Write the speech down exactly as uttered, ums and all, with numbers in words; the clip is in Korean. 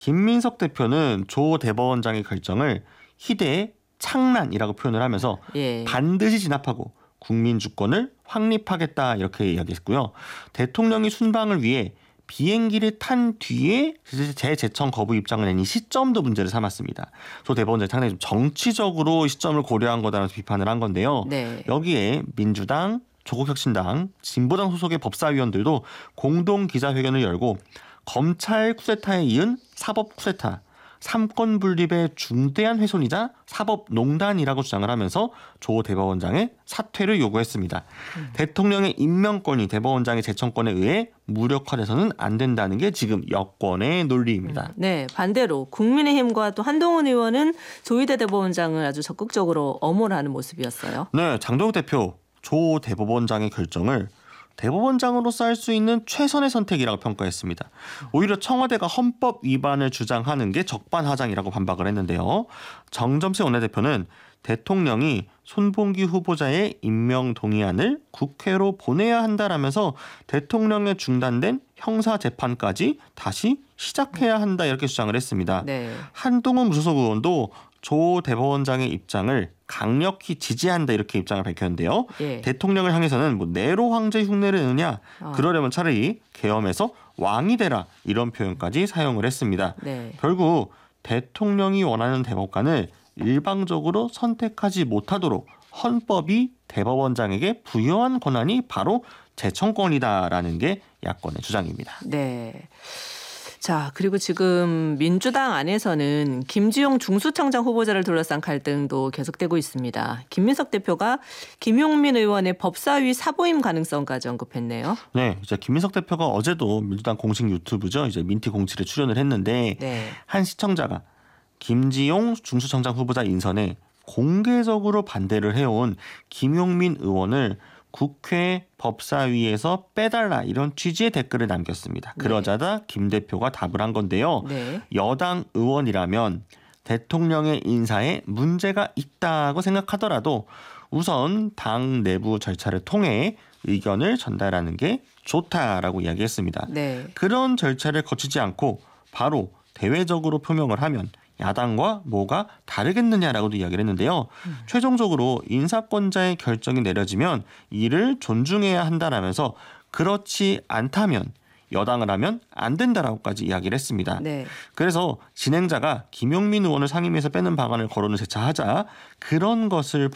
김민석 대표는 조 대법원장의 결정을 희대의 창란이라고 표현을 하면서 예. 반드시 진압하고 국민 주권을 확립하겠다 이렇게 이야기했고요. 대통령이 순방을 위해 비행기를 탄 뒤에 재제청 거부 입장을 낸 이 시점도 문제를 삼았습니다. 조 대법원장이 상당히 좀 정치적으로 시점을 고려한 거다라는 비판을 한 건데요. 네. 여기에 민주당, 조국혁신당, 진보당 소속의 법사위원들도 공동 기자회견을 열고 검찰 쿠데타에 이은 사법 쿠데타, 삼권 분립의 중대한 훼손이자 사법농단이라고 주장을 하면서 조 대법원장의 사퇴를 요구했습니다. 음. 대통령의 임명권이 대법원장의 제청권에 의해 무력화돼서는 안 된다는 게 지금 여권의 논리입니다. 음. 네, 반대로 국민의힘과 또 한동훈 의원은 조희대 대법원장을 아주 적극적으로 엄호하는 모습이었어요. 네, 장동혁 대표 조 대법원장의 결정을 대법원장으로서 할 수 있는 최선의 선택이라고 평가했습니다. 오히려 청와대가 헌법 위반을 주장하는 게 적반하장이라고 반박을 했는데요. 정점식 원내대표는 대통령이 손봉기 후보자의 임명 동의안을 국회로 보내야 한다라면서 대통령의 중단된 형사재판까지 다시 시작해야 한다 이렇게 주장을 했습니다. 네. 한동훈 무소속 의원도 조 대법원장의 입장을 강력히 지지한다 이렇게 입장을 밝혔는데요. 예. 대통령을 향해서는 뭐 내로 황제 흉내를 내느냐 어. 그러려면 차라리 계엄해서 왕이 되라 이런 표현까지 사용을 했습니다. 네. 결국 대통령이 원하는 대법관을 일방적으로 선택하지 못하도록 헌법이 대법원장에게 부여한 권한이 바로 제청권이다라는 게 야권의 주장입니다. 네. 자, 그리고 지금 민주당 안에서는 김주용 중수청장 후보자를 둘러싼 갈등도 계속되고 있습니다. 김민석 대표가 김용민 의원의 법사위 사보임 가능성까지 언급했네요. 네, 이제 김민석 대표가 어제도 민주당 공식 유튜브죠, 이제 민티 공칠에 출연을 했는데 네. 한 시청자가 김지용 중수청장 후보자 인선에 공개적으로 반대를 해온 김용민 의원을 국회 법사위에서 빼달라 이런 취지의 댓글을 남겼습니다. 네. 그러자다 김 대표가 답을 한 건데요. 네. 여당 의원이라면 대통령의 인사에 문제가 있다고 생각하더라도 우선 당 내부 절차를 통해 의견을 전달하는 게 좋다라고 이야기했습니다. 네. 그런 절차를 거치지 않고 바로 대외적으로 표명을 하면 야당과 뭐가 다르겠느냐라고도 이야기를 했는데요. 음. 최종적으로 인사권자의 결정이 내려지면 이를 존중해야 한다라면서 그렇지 않다면 여당을 하면 안 된다라고까지 이야기를 했습니다. 네. 그래서 진행자가 김용민 의원을 상임위에서 빼는 방안을 거론을 재차 하자 그런 것을